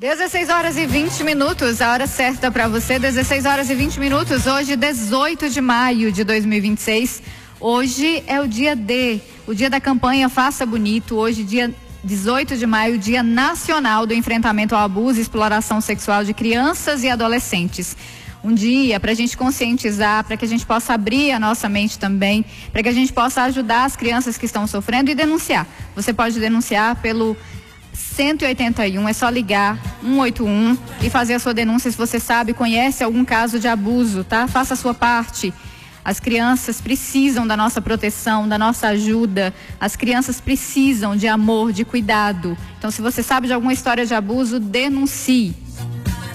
16 horas e 20 minutos, a hora certa para você, 16 horas e 20 minutos, hoje 18 de maio de 2026, hoje é o dia da campanha Faça Bonito, hoje dia 18 de maio, Dia Nacional do Enfrentamento ao Abuso e Exploração Sexual de Crianças e Adolescentes. Um dia para a gente conscientizar, para que a gente possa abrir a nossa mente também, para que a gente possa ajudar as crianças que estão sofrendo e denunciar. Você pode denunciar pelo 181, é só ligar 181 e fazer a sua denúncia se você sabe, conhece algum caso de abuso, tá? Faça a sua parte. As crianças precisam da nossa proteção, da nossa ajuda. As crianças precisam de amor, de cuidado. Então, se você sabe de alguma história de abuso, denuncie.